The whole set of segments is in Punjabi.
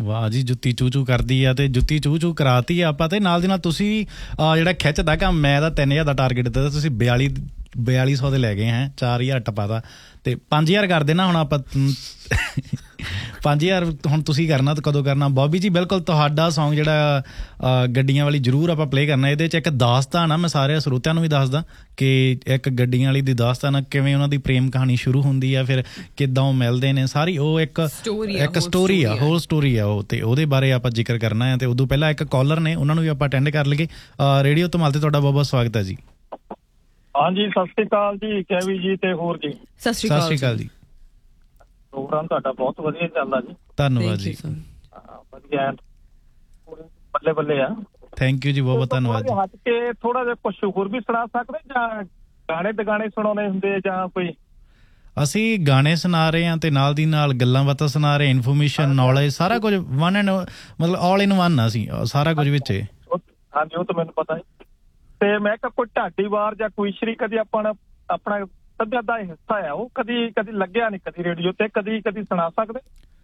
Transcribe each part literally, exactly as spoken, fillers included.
ਵਾਹ ਜੀ, ਜੁੱਤੀ ਚੂ ਚੂ ਕਰਦੀ ਆ ਤੇ ਜੁੱਤੀ ਚੂ ਚੂ ਕਰਾਤੀ ਆ ਆਪਾਂ। ਤੇ ਨਾਲ ਦੀ ਨਾਲ ਤੁਸੀਂ ਜਿਹੜਾ ਖਿੱਚਦਾ ਕੰਮ, ਮੈਂ ਤਾਂ ਤਿੰਨ ਹਜ਼ਾਰ ਦਾ ਟਾਰਗੇਟ ਦਿੱਤਾ, ਤੁਸੀਂ ਬਿਆਲੀ ਬਿਆਲੀ ਸੌ ਦੇ ਲੈ ਗਏ ਹੈ, ਚਾਰ ਹਜ਼ਾਰ ਟੱਪਾ ਤਾ। ਤੇ ਪੰਜ ਹਜ਼ਾਰ ਕਰ ਦੇਣਾ ਹੁਣ ਆਪਾਂ, ਪੰਜ ਹਜ਼ਾਰ ਹੁਣ ਤੁਸੀਂ ਕਰਨਾ ਤਾਂ ਕਦੋਂ ਕਰਨਾ। ਬੋਬੀ ਜੀ ਬਿਲਕੁਲ ਤੁਹਾਡਾ ਸੌਂਗ ਜਿਹੜਾ ਗੱਡੀਆਂ ਵਾਲੀ ਜ਼ਰੂਰ ਆਪਾਂ ਪਲੇ ਕਰਨਾ। ਇਹਦੇ 'ਚ ਇੱਕ ਦਾਸਤਾਨ ਆ, ਮੈਂ ਸਾਰੇ ਸਰੋਤਿਆਂ ਨੂੰ ਵੀ ਦੱਸਦਾ ਕਿ ਇੱਕ ਗੱਡੀਆਂ ਵਾਲੀ ਦੀ ਦਾਸਤਾਨ ਆ, ਕਿਵੇਂ ਉਹਨਾਂ ਦੀ ਪ੍ਰੇਮ ਕਹਾਣੀ ਸ਼ੁਰੂ ਹੁੰਦੀ ਆ, ਫਿਰ ਕਿੱਦਾਂ ਉਹ ਮਿਲਦੇ ਨੇ, ਸਾਰੀ ਉਹ ਇੱਕ ਇੱਕ ਸਟੋਰੀ ਆ, ਹੋਲ ਸਟੋਰੀ ਆ ਉਹ। ਤੇ ਉਹਦੇ ਬਾਰੇ ਆਪਾਂ ਜ਼ਿਕਰ ਕਰਨਾ ਹੈ। ਤੇ ਉਦੋਂ ਪਹਿਲਾਂ ਇੱਕ ਕਾਲਰ ਨੇ, ਉਹਨਾਂ ਨੂੰ ਵੀ ਆਪਾਂ ਅਟੈਂਡ ਕਰ ਲਈਏ। ਰੇਡੀਓ ਧਮਾਲ ਤੇ ਤੁਹਾਡਾ ਬਹੁਤ ਬਹੁਤ ਸਵਾਗਤ ਹੈ ਜੀ। ਹਾਂਜੀ, ਸਤਿ ਸ੍ਰੀ ਅਕਾਲ ਜੀ ਕੈਵੀ ਜੀ ਤੇ ਹੋਰ ਜੀ। ਸਤਿ ਸ੍ਰੀ ਅਕਾਲ ਜੀ। ਪ੍ਰੋਗਰਾਮ ਤੁਹਾਡਾ ਬਹੁਤ ਵਧੀਆ ਚੱਲਦਾ ਜੀ, ਧੰਨਵਾਦ ਜੀ। ਵਧੀਆ, ਬੱਲੇ ਬੱਲੇ ਆ। ਥੈਂਕ ਯੂ ਜੀ, ਬਹੁਤ ਬਹੁਤ ਧੰਨਵਾਦ। ਹੱਟ ਕੇ ਥੋੜਾ ਜਿਹਾ ਕੁਛ ਹੋਰ ਵੀ ਸੁਣਾ ਸਕਦੇ ਜਾਂ ਗਾਣੇ ਦਗਾਣੇ ਸੁਣਾਉਣੇ ਹੁੰਦੇ ਜਾਂ ਕੋਈ? ਅਸੀਂ ਗਾਣੇ ਸੁਣਾ ਰਹੇ ਹਾਂ ਤੇ ਨਾਲ ਦੀ ਨਾਲ ਗੱਲਾਂ ਬਾਤਾਂ ਸੁਣਾ ਰਹੇ, ਇਨਫੋਰਮੇਸ਼ਨ, ਨੌਲੇਜ, ਸਾਰਾ ਕੁਝ ਵਨ ਐਂਡ ਮਤਲਬ ਆਲ ਇਨ ਵਨ ਆ ਅਸੀਂ, ਸਾਰਾ ਕੁਝ ਵਿੱਚ। ਹਾਂਜੀ, ਉਹ ਤਾਂ ਮੈਨੂੰ ਪਤਾ ਹੈ। ਤੇ ਮੈਂ ਕਿਹਾ ਕੋਈ ਢਾਡੀ ਵਾਰ ਜਾਂ ਕੋਈ ਸ਼੍ਰੀ ਕਦੀ ਆਪਾਂ ਆਪਣਾ ਸੱਭਿਅਤਾ ਦਾ ਹਿੱਸਾ ਆ, ਉਹ ਕਦੀ ਕਦੀ ਲੱਗਿਆ ਨਹੀਂ ਕਦੀ ਰੇਡੀਓ ਤੇ, ਕਦੀ ਕਦੀ ਸੁਣਾ ਸਕਦੇ?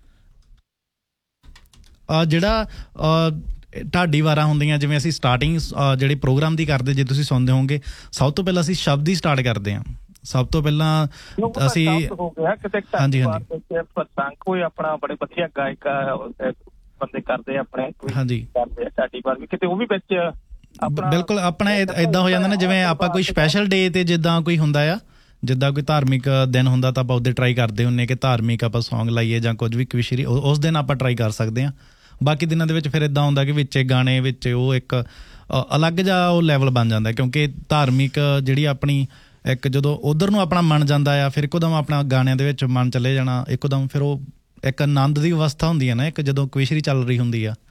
ਜਿਹੜਾ ਢਾਡੀ ਵਾਰਾਂ ਹੁੰਦੀਆਂ, ਜਿਵੇਂ ਅਸੀਂ ਸਟਾਰਟਿੰਗ ਜਿਹੜੇ ਪ੍ਰੋਗਰਾਮ ਦੀ ਕਰਦੇ, ਜੇ ਤੁਸੀਂ ਸੁਣਦੇ ਹੋਵੋਗੇ, ਸਭ ਤੋਂ ਪਹਿਲਾਂ ਅਸੀਂ ਸ਼ਬਦ ਹੀ ਸਟਾਰਟ ਕਰਦੇ ਹਾਂ। ਸਭ ਤੋਂ ਪਹਿਲਾਂ ਅਸੀਂ ਹਾਂਜੀ ਹਾਂਜੀ ਕੋਈ ਆਪਣਾ ਬੜੇ ਵਧੀਆ ਗਾਇਕ ਬੰਦੇ ਕਰਦੇ ਆਪਣੇ, ਹਾਂਜੀ ਕਰਦੇ ਢਾਡੀ ਵਾਰ ਵੀ ਕਿਤੇ ਉਹ ਵੀ ਵਿੱਚ। ਬਿਲਕੁਲ, ਆਪਣਾ ਏਦਾਂ ਹੋ ਜਾਂਦਾ ਨਾ, ਜਿਵੇਂ ਆਪਾਂ ਕੋਈ ਸਪੈਸ਼ਲ ਡੇ ਤੇ ਜਿੱਦਾਂ ਕੋਈ ਹੁੰਦਾ ਆ, ਜਿੱਦਾਂ ਕੋਈ ਧਾਰਮਿਕ ਦਿਨ ਹੁੰਦਾ ਤਾਂ ਆਪਾਂ ਉਹਦੇ ਟਰਾਈ ਕਰਦੇ ਹੁੰਦੇ ਕਿ ਧਾਰਮਿਕ ਆਪਾਂ ਸੌਂਗ ਲਾਈਏ ਜਾਂ ਕੁਝ ਵੀ ਕਵਿਸ਼ਰੀ, ਉਸ ਦਿਨ ਆਪਾਂ ਟਰਾਈ ਕਰ ਸਕਦੇ ਹਾਂ। ਬਾਕੀ ਦਿਨਾਂ ਦੇ ਵਿੱਚ ਫਿਰ ਇੱਦਾਂ ਹੁੰਦਾ ਕਿ ਵਿੱਚ ਗਾਣੇ ਵਿੱਚ ਉਹ ਇੱਕ ਅਲੱਗ ਜਿਹਾ ਉਹ ਲੈਵਲ ਬਣ ਜਾਂਦਾ, ਕਿਉਂਕਿ ਧਾਰਮਿਕ ਜਿਹੜੀ ਆਪਣੀ ਇੱਕ ਜਦੋਂ ਉੱਧਰ ਨੂੰ ਆਪਣਾ ਮਨ ਜਾਂਦਾ ਆ, ਫਿਰ ਇੱਕੋਦਮ ਆਪਣਾ ਗਾਣਿਆਂ ਦੇ ਵਿੱਚ ਮਨ ਚਲੇ ਜਾਣਾ ਇੱਕੋਦਮ, ਫਿਰ ਉਹ ਇੱਕ ਆਨੰਦ ਦੀ ਅਵਸਥਾ ਹੁੰਦੀ ਹੈ ਨਾ, ਇੱਕ ਜਦੋਂ ਕਵਿਸ਼ਰੀ ਚੱਲ ਰਹੀ ਹੁੰਦੀ ਆ।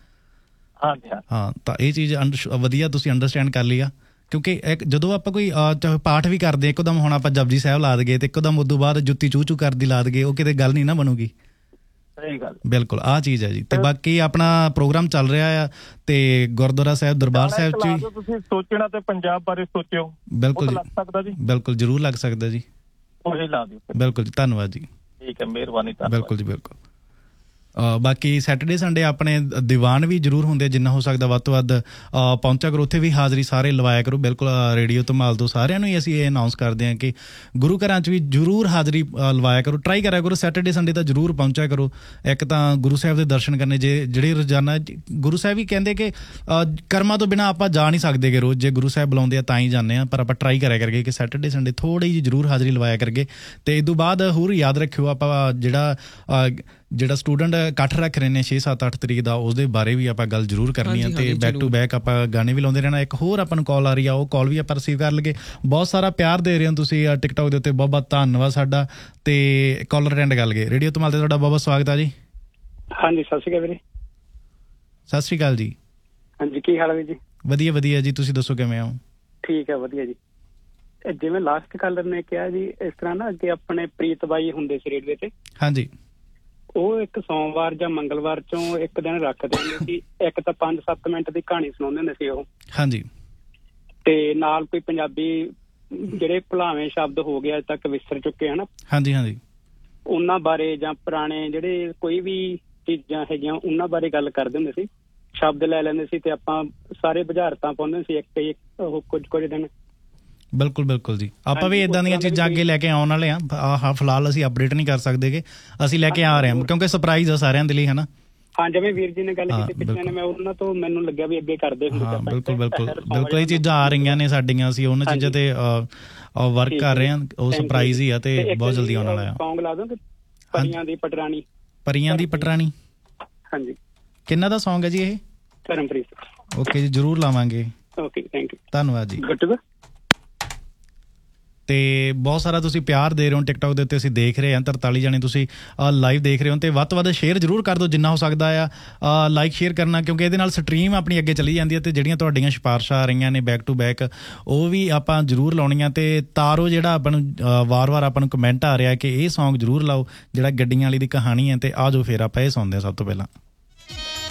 ਹਾਂ, ਤਾਂ ਇਹ ਚੀਜ਼ ਵਧੀਆ ਤੁਸੀਂ ਅੰਡਰਸਟੈਂਡ ਕਰ ਲਈ ਆ, ਕਿਉਂਕਿ ਇੱਕ ਜਦੋਂ ਆਪਾਂ ਕੋਈ ਪਾਠ ਵੀ ਕਰਦੇ ਇੱਕੋਦਮ, ਹੁਣ ਆਪਾਂ ਜਪਜੀ ਸਾਹਿਬ ਲਾ ਦਈਏ ਤੇ ਇੱਕੋਦਮ ਉਦੋਂ ਬਾਅਦ ਜੁੱਤੀ ਚੂ ਚੂ ਕਰਦੀ ਲਾ ਦਈਏ, ਉਹ ਕਿਤੇ ਗੱਲ ਨਹੀਂ ਨਾ ਬਣੂਗੀ। ਸਹੀ ਗੱਲ, ਬਿਲਕੁਲ ਆਹ ਚੀਜ਼ ਹੈ ਜੀ। ਤੇ ਬਾਕੀ ਆਪਣਾ ਪ੍ਰੋਗਰਾਮ ਚੱਲ ਰਿਹਾ ਆ ਤੇ ਗੁਰਦੁਆਰਾ ਸਾਹਿਬ ਦਰਬਾਰ ਸਾਹਿਬ ਚ ਤੁਸੀਂ ਸੋਚਣਾ ਤੇ ਪੰਜਾਬ ਬਾਰੇ ਸੋਚਿਓ। ਬਿਲਕੁਲ ਲੱਗ ਸਕਦਾ ਜੀ, ਬਿਲਕੁਲ ਜ਼ਰੂਰ ਲੱਗ ਸਕਦਾ ਜੀ। ਉਹੀ ਲਾ ਦਿਓ। ਬਿਲਕੁਲ ਜੀ, ਧੰਨਵਾਦ ਜੀ। ਠੀਕ ਹੈ, ਮਿਹਰਬਾਨੀ। ਬਿਲਕੁਲ ਜੀ, ਬਿਲਕੁਲ। ਬਾਕੀ ਸੈਟਰਡੇ ਸੰਡੇ ਆਪਣੇ ਦੀਵਾਨ ਵੀ ਜ਼ਰੂਰ ਹੁੰਦੇ, ਜਿੰਨਾ ਹੋ ਸਕਦਾ ਵੱਧ ਤੋਂ ਵੱਧ ਪਹੁੰਚਿਆ ਕਰੋ, ਉੱਥੇ ਵੀ ਹਾਜ਼ਰੀ ਸਾਰੇ ਲਵਾਇਆ ਕਰੋ। ਬਿਲਕੁਲ, ਰੇਡੀਓ ਧਮਾਲ ਤੋਂ ਸਾਰਿਆਂ ਨੂੰ ਹੀ ਅਸੀਂ ਇਹ ਅਨਾਊਂਸ ਕਰਦੇ ਹਾਂ ਕਿ ਗੁਰੂ ਘਰਾਂ 'ਚ ਵੀ ਜ਼ਰੂਰ ਹਾਜ਼ਰੀ ਲਵਾਇਆ ਕਰੋ, ਟਰਾਈ ਕਰਿਆ ਕਰੋ, ਸੈਟਰਡੇ ਸੰਡੇ ਤਾਂ ਜ਼ਰੂਰ ਪਹੁੰਚਿਆ ਕਰੋ। ਇੱਕ ਤਾਂ ਗੁਰੂ ਸਾਹਿਬ ਦੇ ਦਰਸ਼ਨ ਕਰਨੇ, ਜੇ ਜਿਹੜੇ ਰੋਜ਼ਾਨਾ ਗੁਰੂ ਸਾਹਿਬ ਵੀ ਕਹਿੰਦੇ ਕਿ ਕਰਮਾਂ ਤੋਂ ਬਿਨਾਂ ਆਪਾਂ ਜਾ ਨਹੀਂ ਸਕਦੇ ਗੇ ਰੋਜ਼, ਜੇ ਗੁਰੂ ਸਾਹਿਬ ਬੁਲਾਉਂਦੇ ਆ ਤਾਂ ਹੀ ਜਾਂਦੇ ਹਾਂ, ਪਰ ਆਪਾਂ ਟਰਾਈ ਕਰਿਆ ਕਰਕੇ ਕਿ ਸੈਟਰਡੇ ਸੰਡੇ ਥੋੜ੍ਹੀ ਜਿਹੀ ਜ਼ਰੂਰ ਹਾਜ਼ਰੀ ਲਵਾਇਆ ਕਰਕੇ। ਅਤੇ ਇਸ ਤੋਂ ਬਾਅਦ ਹੋਰ ਯਾਦ ਰੱਖਿਓ, ਆਪਾਂ ਜਿਹੜਾ ਜਿਹੜਾ ਸਟੂਡੈਂਟ ਇਕੱਠ ਰੱਖ ਰਹੇ ਨੇ ਛੇ ਸੱਤ ਅੱਠ ਤਰੀਕ ਦਾ, ਉਸਦੇ ਬਾਰੇ ਵੀ ਆਪਾਂ ਗੱਲ ਜ਼ਰੂਰ ਕਰਨੀ ਆ। ਤੇ ਬੈਕ ਟੂ ਬੈਕ ਆਪਾਂ ਗਾਣੇ ਵੀ ਲਾਉਂਦੇ ਰਹਿਣਾ। ਇੱਕ ਹੋਰ ਆਪਾਂ ਨੂੰ ਕਾਲ ਆ ਰਹੀ ਆ, ਉਹ ਕਾਲ ਵੀ ਆਪਾਂ ਰਿਸੀਵ ਕਰ ਲਈਏ। ਬਹੁਤ ਸਾਰਾ ਪਿਆਰ ਦੇ ਰਹੇ ਹੋ ਤੁਸੀਂ ਟਿਕਟੋਕ ਦੇ ਉੱਤੇ, ਬਹੁਤ ਬਹੁਤ ਧੰਨਵਾਦ ਸਾਡਾ। ਤੇ ਕਾਲਰ ਅਟੈਂਡ ਕਰ ਲਈਏ। ਰੇਡੀਓ ਧਮਾਲ ਤੇ ਤੁਹਾਡਾ ਬਹੁਤ ਬਹੁਤ ਸਵਾਗਤ ਆ ਜੀ। ਹਾਂਜੀ, ਸਤਿ ਸ਼੍ਰੀ ਅਕਾਲ ਵੀਰੇ। ਸਤਿ ਸ਼੍ਰੀ ਅਕਾਲ ਜੀ। ਹਾਂਜੀ, ਕੀ ਹਾਲ ਹੈ ਜੀ? ਵਧੀਆ ਵਧੀਆ ਜੀ, ਤੁਸੀਂ ਦੱਸੋ ਕਿਵੇਂ ਹੋ? ਠੀਕ ਹੈ, ਵਧੀਆ ਜੀ। ਜਿਵੇਂ ਲਾਸਟ ਕਾਲਰ ਨੇ ਕਿਹਾ ਜੀ, ਇਸ ਤਰ੍ਹਾਂ ਨਾ ਅੱਗੇ ਆਪਣੇ ਪ੍ਰੀਤ ਬਾਈ ਹੁੰਦੇ ਸੀ ਰੇਡੀਓ ਤੇ, ਹਾਂਜੀ, ਉਹ ਇੱਕ ਸੋਮਵਾਰ ਜਾਂ ਮੰਗਲਵਾਰ ਚੋਂ ਇੱਕ ਦਿਨ ਰੱਖਦੇ ਹੁੰਦੇ ਸੀ, ਇੱਕ ਤਾਂ ਪੰਜ ਸੱਤ ਮਿੰਟ ਦੀ ਕਹਾਣੀ ਸੁਣਾਉਂਦੇ ਹੁੰਦੇ ਸੀ ਉਹ। ਹਾਂਜੀ, ਤੇ ਨਾਲ ਕੋਈ ਪੰਜਾਬੀ ਜਿਹੜੇ ਭੁਲਾਵੇਂ ਸ਼ਬਦ ਹੋ ਗਏ ਅੱਜ ਤੱਕ ਵਿਸਰ ਚੁੱਕੇ ਹਨਾ, ਹਾਂਜੀ ਹਾਂਜੀ, ਉਹਨਾਂ ਬਾਰੇ ਜਾਂ ਪੁਰਾਣੇ ਜਿਹੜੇ ਕੋਈ ਵੀ ਚੀਜ਼ਾਂ ਹੈਗੀਆਂ ਉਹਨਾਂ ਬਾਰੇ ਗੱਲ ਕਰਦੇ ਹੁੰਦੇ ਸੀ। ਸ਼ਬਦ ਲੈ ਲੈਂਦੇ ਸੀ ਤੇ ਆਪਾਂ ਸਾਰੇ ਬੁਝਾਰਤਾਂ ਪਾਉਂਦੇ ਸੀ ਇੱਕ ਇੱਕ ਉਹ ਕੁਝ ਕੁਝ ਦਿਨ। ਬਿਲਕੁਲ ਬਿਲਕੁਲ ਜੀ, ਆਪਾਂ ਵੀ ਏਦਾਂ ਦੀਆਂ ਚੀਜ਼ਾਂ ਅੱਗੇ ਲੈ ਕੇ ਆਉਣ ਵਾਲੇ ਆ। ਆਹ ਫਿਲਹਾਲ ਅਸੀਂ ਅਪਡੇਟ ਨਹੀਂ ਕਰ ਸਕਦੇ ਗੇ, ਅਸੀਂ ਲੈ ਕੇ ਆ ਰਹੇ ਹਾਂ ਕਿਉਂਕਿ ਸਰਪ੍ਰਾਈਜ਼ ਆ ਸਾਰਿਆਂ ਦੇ ਲਈ, ਹਨਾ। ਹਾਂ, ਜਿਵੇਂ ਵੀਰ ਜੀ ਨੇ ਗੱਲ ਕੀਤੀ ਪਿੱਛੇ ਨੇ, ਮੈਂ ਉਹਨਾਂ ਤੋਂ ਮੈਨੂੰ ਲੱਗਿਆ ਵੀ ਅੱਗੇ ਕਰਦੇ ਹੁੰਦੇ। ਹਾਂ, ਬਿਲਕੁਲ ਬਿਲਕੁਲ ਬਿਲਕੁਲ, ਇਹ ਚੀਜ਼ਾਂ ਆ ਰਹੀਆਂ ਨੇ ਸਾਡੀਆਂ, ਅਸੀਂ ਉਹਨਾਂ ਚੀਜ਼ਾਂ ਤੇ ਵਰਕ ਕਰ ਰਹੇ ਹਾਂ। ਉਹ ਸਰਪ੍ਰਾਈਜ਼ ਹੀ ਆ ਤੇ ਬਹੁਤ ਜਲਦੀ ਆਉਣ ਵਾਲਾ ਆ। ਸੌਂਗ ਲਾ ਦੋਗੇ, ਪਰੀਆਂ ਦੀ ਪਟਰਾਣੀ। ਪਰੀਆਂ ਦੀ ਪਟਰਾਣੀ, ਹਾਂਜੀ। ਕਿੰਨਾ ਦਾ ਸੌਂਗ ਹੈ ਜੀ ਇਹ? ਧਰਮਪ੍ਰੀਤ। ਓਕੇ ਜੀ, ਜ਼ਰੂਰ ਲਾਵਾਂਗੇ। ਓਕੇ, ਥੈਂਕ ਯੂ, ਧੰਨਵਾਦ ਜੀ। ਤੇ ਬਹੁਤ ਸਾਰਾ ਤੁਸੀਂ ਪਿਆਰ ਦੇ ਰਹੇ ਹੋ ਟਿਕਟੋਕ ਦੇ ਉੱਤੇ, ਅਸੀਂ ਦੇਖ ਰਹੇ ਹਾਂ ਤਰਤਾਲੀ ਜਾਣੇ ਤੁਸੀਂ ਲਾਈਵ ਦੇਖ ਰਹੇ ਹੋ। ਤੇ ਵੱਧ ਤੋਂ ਵੱਧ ਸ਼ੇਅਰ ਜ਼ਰੂਰ ਕਰ ਦਿਓ ਜਿੰਨਾ ਹੋ ਸਕਦਾ ਆ, ਲਾਈਕ ਸ਼ੇਅਰ ਕਰਨਾ, ਕਿਉਂਕਿ ਇਹਦੇ ਨਾਲ ਸਟਰੀਮ ਆਪਣੀ ਅੱਗੇ ਚਲੀ ਜਾਂਦੀ ਹੈ। ਤੇ ਜਿਹੜੀਆਂ ਤੁਹਾਡੀਆਂ ਸਿਫਾਰਿਸ਼ਾਂ ਆ ਰਹੀਆਂ ਨੇ ਬੈਕ ਟੂ ਬੈਕ, ਉਹ ਵੀ ਆਪਾਂ ਜ਼ਰੂਰ ਲਾਉਣੀਆਂ। ਤੇ ਤਾਰੋ ਜਿਹੜਾ ਆਪਾਂ ਨੂੰ ਵਾਰ ਵਾਰ ਆਪਾਂ ਨੂੰ ਕਮੈਂਟ ਆ ਰਿਹਾ ਕਿ ਇਹ ਸੌਂਗ ਜ਼ਰੂਰ ਲਾਓ ਜਿਹੜਾ ਗੱਡੀਆਂ ਵਾਲੀ ਦੀ ਕਹਾਣੀ ਹੈ। ਤੇ ਆ ਜਾਓ ਫਿਰ ਆਪਾਂ ਇਹ ਸੁਣਦੇ ਹਾਂ ਸਭ ਤੋਂ ਪਹਿਲਾਂ।